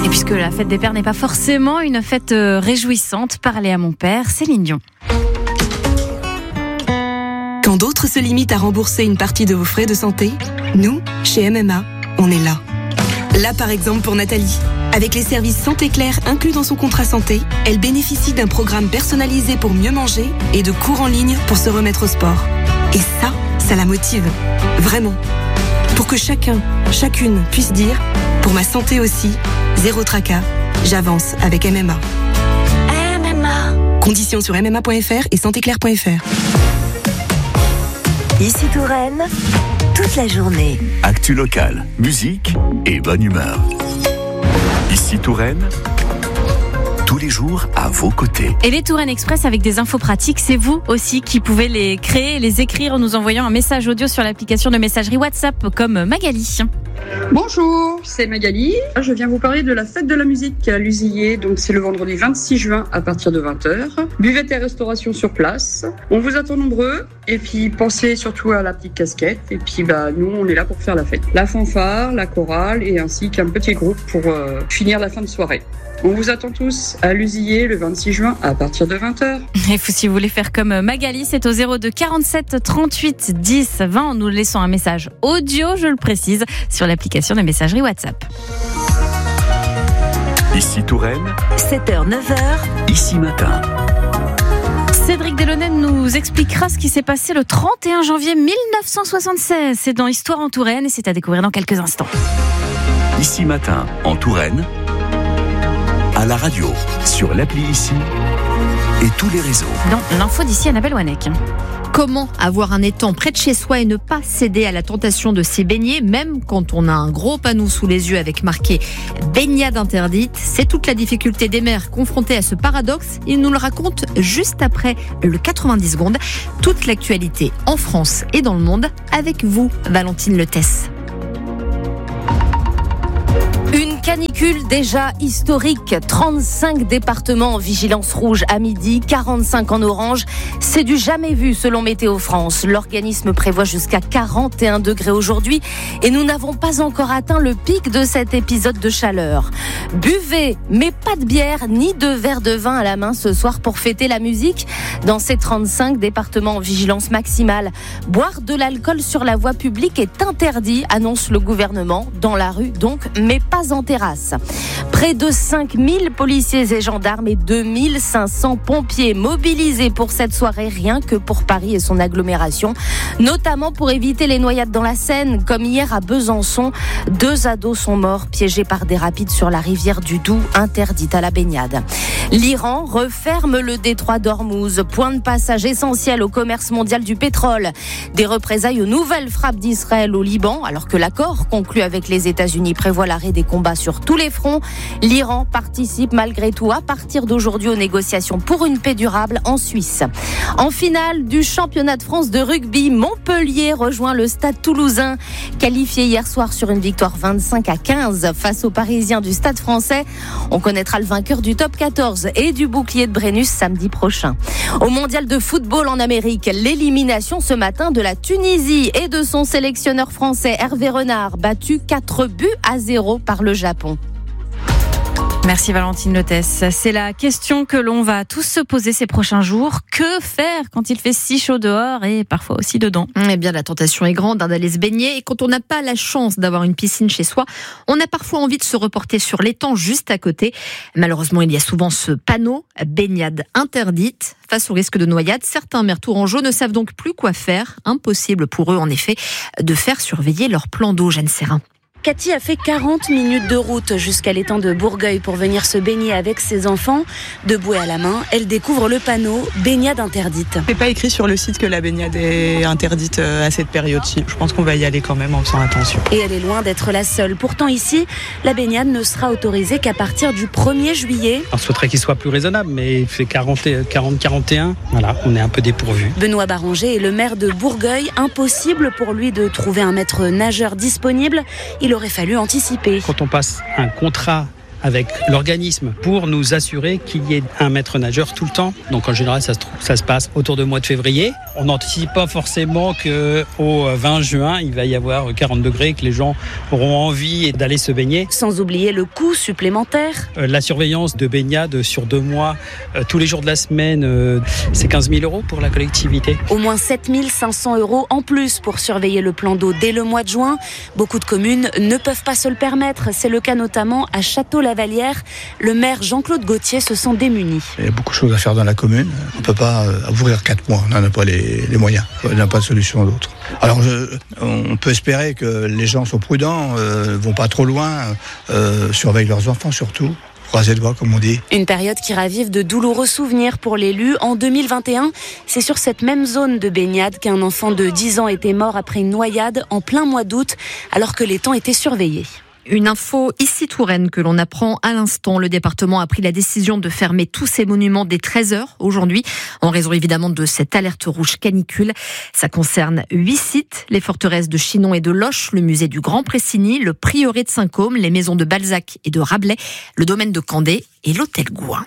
Et puisque la fête des pères n'est pas forcément une fête réjouissante, parlez à mon père, Céline Dion. Quand d'autres se limitent à rembourser une partie de vos frais de santé, nous, chez MMA, on est là. Là, par exemple, pour Nathalie. Avec les services Santé Claire inclus dans son contrat santé, elle bénéficie d'un programme personnalisé pour mieux manger et de cours en ligne pour se remettre au sport. Et ça la motive. Vraiment. Pour que chacune puisse dire « Pour ma santé aussi, zéro tracas, j'avance avec MMA ». MMA. Conditions sur mma.fr et santéclaire.fr. Ici Touraine, toute la journée. Actu locale, musique et bonne humeur. Ici Touraine, tous les jours à vos côtés. Et les Touraine Express avec des infos pratiques, c'est vous aussi qui pouvez les créer, les écrire en nous envoyant un message audio sur l'application de messagerie WhatsApp comme Magali. Bonjour, c'est Magali. Je viens vous parler de la fête de la musique à Lusillier. Donc c'est le vendredi 26 juin à partir de 20h. Buvette et restauration sur place. On vous attend nombreux. Et puis pensez surtout à la petite casquette. Et puis nous on est là pour faire la fête. La fanfare, la chorale et ainsi qu'un petit groupe pour finir la fin de soirée. On vous attend tous à Lusillier le 26 juin à partir de 20h. Et si vous voulez faire comme Magali, c'est au 02 47 38 10 20 en nous laissant un message audio, je le précise, sur l'application de messagerie WhatsApp. Ici Touraine, 7h, 9h. Ici Matin. Cédric Delaunay nous expliquera ce qui s'est passé le 31 janvier 1976. C'est dans Histoire en Touraine et c'est à découvrir dans quelques instants. Ici Matin en Touraine, à la radio, sur l'appli Ici et tous les réseaux. Dans l'info d'ici, Annabelle Wanek. Comment avoir un étang près de chez soi et ne pas céder à la tentation de s'y baigner, même quand on a un gros panneau sous les yeux avec marqué « baignade interdite ». C'est toute la difficulté des maires confrontés à ce paradoxe. Ils nous le racontent juste après le 90 secondes. Toute l'actualité en France et dans le monde avec vous, Valentine Letesse. Une canicule déjà historique, 35 départements en vigilance rouge à midi, 45 en orange. C'est du jamais vu selon Météo France. L'organisme prévoit jusqu'à 41 degrés aujourd'hui et nous n'avons pas encore atteint le pic de cet épisode de chaleur. Buvez, mais pas de bière ni de verre de vin à la main ce soir pour fêter la musique. Dans ces 35 départements en vigilance maximale, boire de l'alcool sur la voie publique est interdit, annonce le gouvernement, dans la rue donc, mais pas en terrasse. Près de 5000 policiers et gendarmes et 2500 pompiers mobilisés pour cette soirée, rien que pour Paris et son agglomération, notamment pour éviter les noyades dans la Seine, comme hier à Besançon. 2 ados sont morts piégés par des rapides sur la rivière du Doubs, interdite à la baignade. L'Iran referme le détroit d'Ormuz, point de passage essentiel au commerce mondial du pétrole. Des représailles aux nouvelles frappes d'Israël au Liban, alors que l'accord conclu avec les États-Unis prévoit l'arrêt des combats sur tous les fronts. L'Iran participe malgré tout à partir d'aujourd'hui aux négociations pour une paix durable en Suisse. En finale du championnat de France de rugby, Montpellier rejoint le Stade Toulousain, qualifié hier soir sur une victoire 25-15 face aux Parisiens du Stade Français. On connaîtra le vainqueur du top 14 et du bouclier de Brennus samedi prochain. Au mondial de football en Amérique, l'élimination ce matin de la Tunisie et de son sélectionneur français Hervé Renard, battu 4-0 par le Japon. Merci Valentine Letesse. C'est la question que l'on va tous se poser ces prochains jours. Que faire quand il fait si chaud dehors et parfois aussi dedans ? Eh bien, la tentation est grande d'aller se baigner. Et quand on n'a pas la chance d'avoir une piscine chez soi, on a parfois envie de se reporter sur l'étang juste à côté. Malheureusement, il y a souvent ce panneau « baignade interdite ». Face au risque de noyade, certains maires tourangeaux ne savent donc plus quoi faire. Impossible pour eux, en effet, de faire surveiller leur plan d'eau, Jeanne Serrin. Cathy a fait 40 minutes de route jusqu'à l'étang de Bourgueil pour venir se baigner avec ses enfants. De bouée à la main, elle découvre le panneau « baignade interdite ». C'est pas écrit sur le site que la baignade est interdite à cette période-ci. Je pense qu'on va y aller quand même en faisant attention. Et elle est loin d'être la seule. Pourtant ici, la baignade ne sera autorisée qu'à partir du 1er juillet. On souhaiterait qu'il soit plus raisonnable, mais il fait 40-41. Voilà, on est un peu dépourvu. Benoît Baranger est le maire de Bourgueil. Impossible pour lui de trouver un maître nageur disponible. Il aurait fallu anticiper. Quand on passe un contrat avec l'organisme pour nous assurer qu'il y ait un maître nageur tout le temps. Donc en général, ça se passe autour du mois de février. On n'anticipe pas forcément qu'au 20 juin, il va y avoir 40 degrés, que les gens auront envie d'aller se baigner. Sans oublier le coût supplémentaire. La surveillance de baignade sur 2 mois, tous les jours de la semaine, c'est 15 000 € pour la collectivité. Au moins 7 500 € en plus pour surveiller le plan d'eau dès le mois de juin. Beaucoup de communes ne peuvent pas se le permettre. C'est le cas notamment à Château-Lavallière. Le maire Jean-Claude Gauthier se sent démuni. Il y a beaucoup de choses à faire dans la commune. On ne peut pas ouvrir 4 mois. On n'en a pas les moyens. On n'a pas de solution d'autre. Alors on peut espérer que les gens sont prudents, vont pas trop loin, surveillent leurs enfants surtout. Croisez le doigt, comme on dit. Une période qui ravive de douloureux souvenirs pour l'élu. En 2021, c'est sur cette même zone de baignade qu'un enfant de 10 ans était mort après une noyade en plein mois d'août, alors que les temps étaient surveillés. Une info ici Touraine que l'on apprend à l'instant. Le département a pris la décision de fermer tous ces monuments dès 13h aujourd'hui, en raison évidemment de cette alerte rouge canicule. Ça concerne 8 sites, les forteresses de Chinon et de Loches, le musée du Grand Pressigny, le prieuré de Saint-Côme, les maisons de Balzac et de Rabelais, le domaine de Candé et l'hôtel Gouin.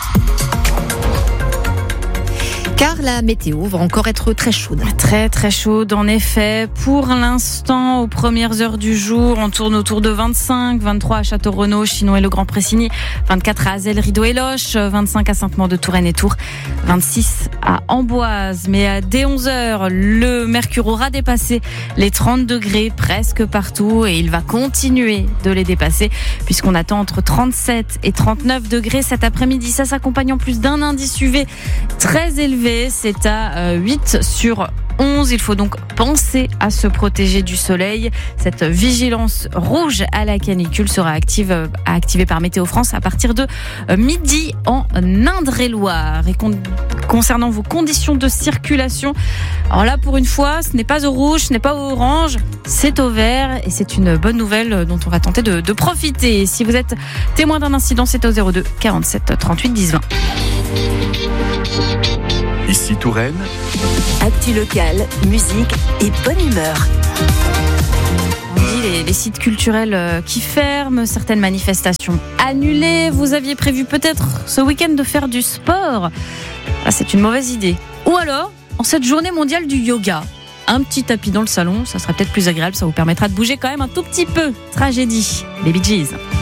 Car la météo va encore être très chaude. Très très chaude en effet. Pour l'instant, aux premières heures du jour, on tourne autour de 25, 23 à Château-Renaud, Chinon et le Grand Pressigny, 24 à Azelle, Rideau et Loches, 25 à Sainte-Maure-de-Touraine et Tours, 26 à Amboise. Mais dès 11h, le mercure aura dépassé les 30 degrés presque partout et il va continuer de les dépasser puisqu'on attend entre 37 et 39 degrés cet après-midi. Ça s'accompagne en plus d'un indice UV très élevé. C'est à 8 sur 11. Il faut donc penser à se protéger du soleil. Cette vigilance rouge à la canicule sera activée par Météo France à partir de midi en Indre-et-Loire. Et concernant vos conditions de circulation, alors là pour une fois, ce n'est pas au rouge, ce n'est pas au orange, c'est au vert et c'est une bonne nouvelle dont on va tenter de profiter. Si vous êtes témoin d'un incident, c'est au 02 47 38 10 20. Ici Touraine. Actu locale, musique et bonne humeur. On dit les sites culturels qui ferment, certaines manifestations annulées. Vous aviez prévu peut-être ce week-end de faire du sport. Ah, c'est une mauvaise idée. Ou alors, en cette journée mondiale du yoga, un petit tapis dans le salon, ça sera peut-être plus agréable, ça vous permettra de bouger quand même un tout petit peu. Tragédie, les Bee Gees.